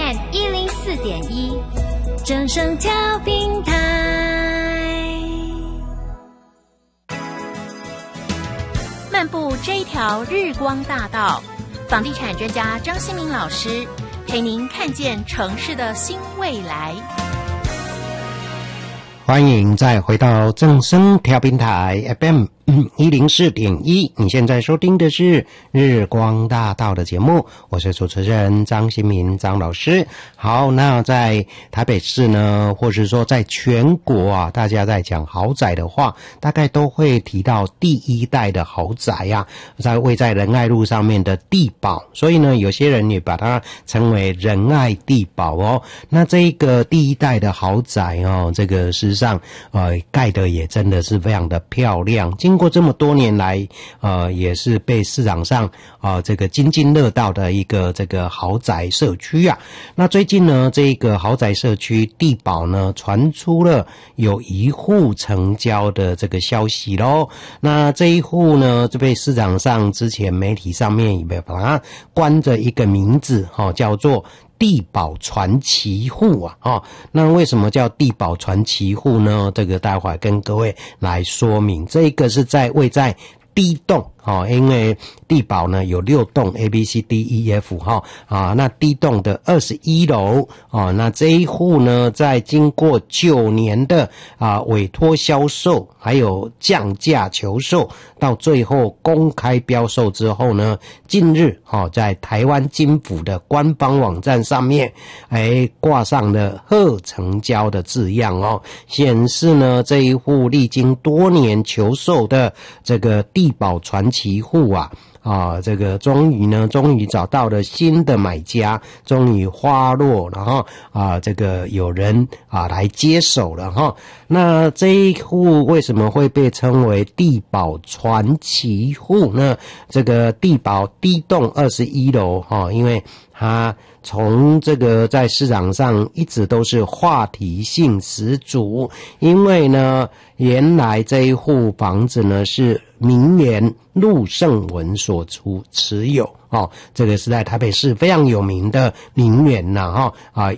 FM 104.1，正声调频台。漫步这一条日光大道，房地产专家张新民老师陪您看见城市的新未来。 欢迎再回到正声调频台 FM 104.1，你现在收听的是日光大道的节目，我是主持人张新民张老师。好，那在台北市呢，或是说在全国啊，大家在讲豪宅的话，大概都会提到第一代的豪宅啊，在位在仁爱路上面的地堡，所以呢，有些人也把它称为仁爱地堡哦。那这一个第一代的豪宅哦，这个事实上盖的也真的是非常的漂亮。经过这么多年来，也是被市场上这个津津乐道的一个这个豪宅社区啊。那最近呢，这个豪宅社区地堡呢，传出了有一户成交的这个消息咯。那这一户呢，就被市场上之前媒体上面也把它冠着一个名字叫做地堡传奇户啊，那为什么叫地堡传奇户呢？这个待会儿跟各位来说明。这个是位在D栋因为地堡呢有6栋 A B C D E F 那 D 栋的21楼那这一户呢，在经过9年的委托销售，还有降价求售，到最后公开标售之后呢，近日在台湾金府的官方网站上面挂上了贺成交的字样显示呢，这一户历经多年求售的这个地堡传奇户这个终于找到了新的买家，终于花落，然后这个有人来接手了那这一户为什么会被称为地堡传奇户呢？这个地堡D栋21楼因为它从这个在市场上一直都是话题性十足，因为呢，原来这一户房子呢是名媛陆胜文所持有这个是在台北市非常有名的名媛